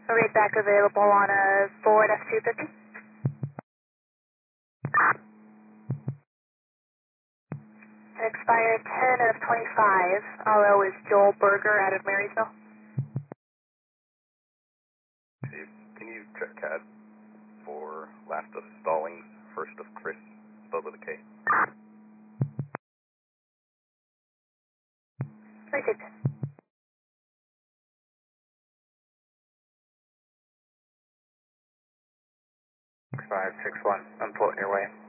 Rate back available on a Ford F-250. Expired 10 of 25. RO is Joel Berger out of Marysville. Chief, can you check CAD for last of Stallings, first of Chris, spelled with a K? Received. Expired 6-1. I'm floating your way.